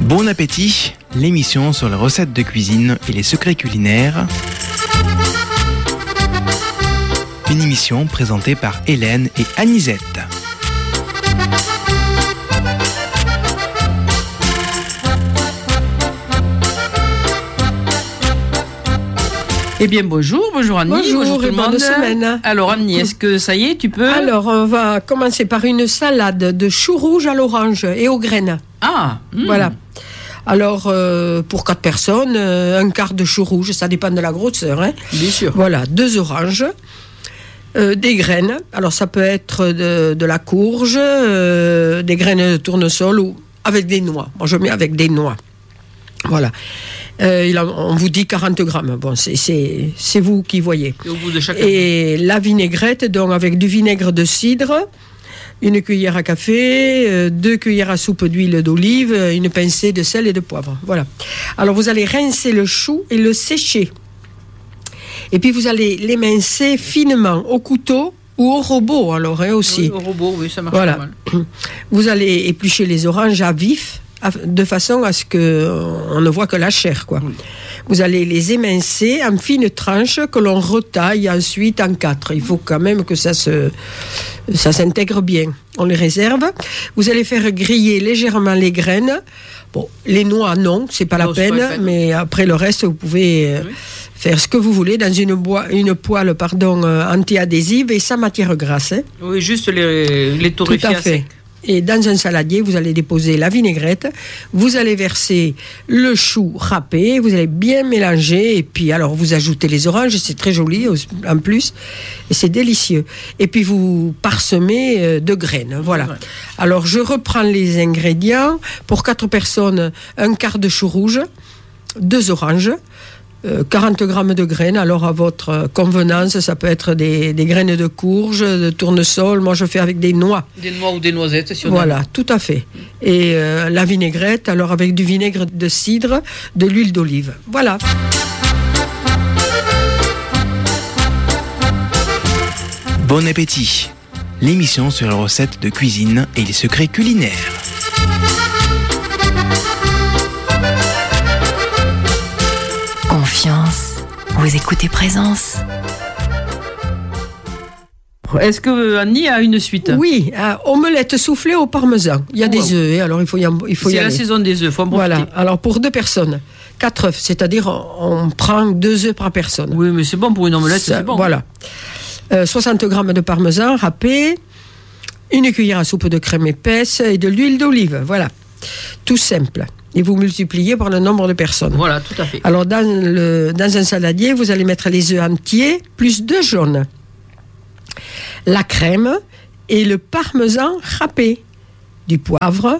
Bon appétit, l'émission sur les recettes de cuisine et les secrets culinaires. Une émission présentée par Hélène et Anisette. Eh bien bonjour Annie, bonjour tout le monde. Bonne semaine. Alors Annie, est-ce que ça y est, tu peux? Alors on va commencer par une salade de choux rouges à l'orange et aux graines. Voilà. Alors pour 4 personnes, un quart de choux rouges, ça dépend de la grosseur. Hein. Bien sûr. Voilà, 2 oranges, des graines. Alors ça peut être de la courge, des graines de tournesol ou avec des noix. Moi je mets avec des noix. Voilà. On vous dit 40 grammes. Bon, c'est vous qui voyez. Et au bout de chaque. Et la vinaigrette, donc avec du vinaigre de cidre, une cuillère à café, 2 cuillères à soupe d'huile d'olive, une pincée de sel et de poivre. Voilà. Alors vous allez rincer le chou et le sécher. Et puis vous allez l'émincer finement au couteau ou au robot, alors aussi. Oui, au robot, oui, ça marche voilà. pas mal. Vous allez éplucher les oranges à vif, de façon à ce qu'on ne voit que la chair, quoi. Oui. Vous allez les émincer en fines tranches que l'on retaille ensuite en 4. Il faut quand même que ça s'intègre bien. On les réserve. Vous allez faire griller légèrement les graines. Bon, les noix, non, c'est pas la peine, mais après le reste, vous pouvez faire ce que vous voulez dans une poêle anti-adhésive et sans matière grasse. Hein. Oui, juste les torréfier. Tout à fait. Et dans un saladier, vous allez déposer la vinaigrette, vous allez verser le chou râpé, vous allez bien mélanger, et puis alors vous ajoutez les oranges, c'est très joli en plus, et c'est délicieux. Et puis vous parsemez de graines, voilà. Alors je reprends les ingrédients. Pour 4 personnes, un quart de chou rouge, 2 oranges, 40 grammes de graines, alors à votre convenance, ça peut être des graines de courge, de tournesol, moi je fais avec des noix. Des noix ou des noisettes, si on Voilà, tout à fait. Et la vinaigrette, alors avec du vinaigre de cidre, de l'huile d'olive. Voilà. Bon appétit, l'émission sur les recettes de cuisine et les secrets culinaires. Confiance, vous écoutez Présence. Est-ce que Annie a une suite? Oui, omelette soufflée au parmesan. Il y a des œufs, alors il faut y aller. C'est la saison des œufs, faut en profiter. Voilà, alors pour 2 personnes, 4 œufs, c'est-à-dire on prend 2 œufs par personne. Oui, mais c'est bon pour une omelette, c'est bon. Voilà. 60 grammes de parmesan râpé, une cuillère à soupe de crème épaisse et de l'huile d'olive. Voilà, tout simple. Et vous multipliez par le nombre de personnes. Voilà, tout à fait. Alors, dans un saladier, vous allez mettre les œufs entiers, plus 2 jaunes, la crème et le parmesan râpé, du poivre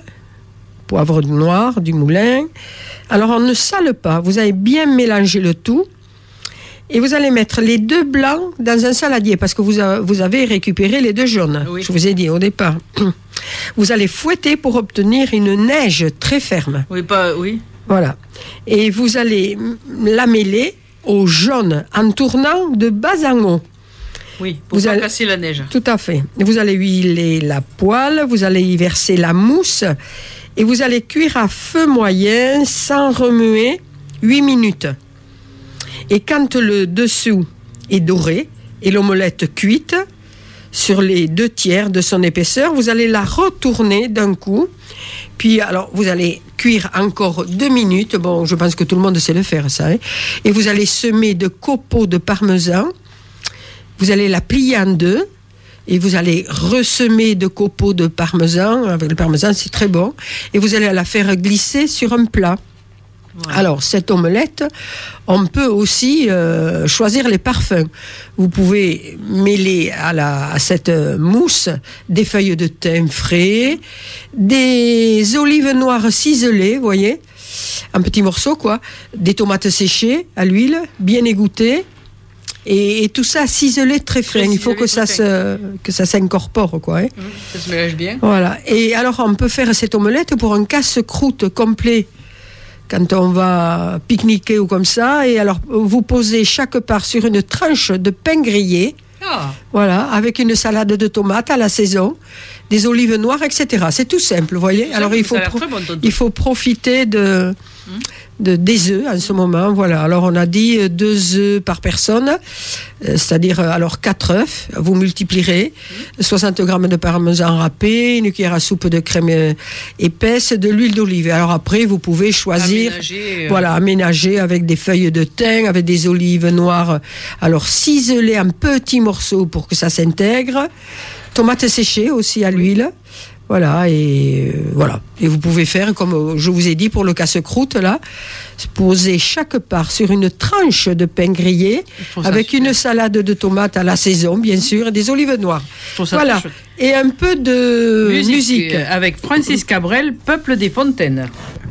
noir, du moulin. Alors, on ne sale pas. Vous allez bien mélanger le tout. Et vous allez mettre les 2 blancs dans un saladier, parce que vous avez récupéré les 2 jaunes. Oui. Je vous ai dit au départ. Vous allez fouetter pour obtenir une neige très ferme. Oui. Voilà. Et vous allez la mêler au jaune en tournant de bas en haut. Oui, pour pas casser la neige. Tout à fait. Vous allez huiler la poêle, vous allez y verser la mousse et vous allez cuire à feu moyen sans remuer 8 minutes. Et quand le dessous est doré et l'omelette cuite, sur les 2 tiers de son épaisseur, vous allez la retourner d'un coup. Puis, alors, vous allez cuire encore 2 minutes. Bon, je pense que tout le monde sait le faire, ça. Hein. Et vous allez semer de copeaux de parmesan. Vous allez la plier en 2. Et vous allez ressemer de copeaux de parmesan. Avec le parmesan, c'est très bon. Et vous allez la faire glisser sur un plat. Voilà. Alors, cette omelette, on peut aussi choisir les parfums. Vous pouvez mêler à cette mousse des feuilles de thym frais, des olives noires ciselées, vous voyez, en petits morceaux, quoi, des tomates séchées à l'huile, bien égouttées, et tout ça ciselé très fin. Il faut que ça s'incorpore, quoi. Hein. Ça se mélange bien. Voilà. Et alors, on peut faire cette omelette pour un casse-croûte complet. Quand on va pique-niquer ou comme ça, et alors vous posez chaque part sur une tranche de pain grillé. Voilà, avec une salade de tomates à la saison, des olives noires, etc. C'est tout simple, vous voyez. Alors il faut profiter des œufs en ce moment. Voilà. Alors on a dit 2 œufs par personne, c'est-à-dire alors 4 œufs. Vous multiplierez 60 grammes de parmesan râpé, une cuillère à soupe de crème épaisse, de l'huile d'olive. Alors après vous pouvez choisir, aménager avec des feuilles de thym, avec des olives noires. Alors ciselées en petits morceaux pour que ça s'intègre. Tomates séchées aussi à l'huile. Voilà, et vous pouvez faire, comme je vous ai dit pour le casse-croûte, là, poser chaque part sur une tranche de pain grillé, avec une salade de tomates à la saison, bien sûr, et des olives noires. Voilà, et un peu de musique. Avec Francis Cabrel, Peuple des Fontaines.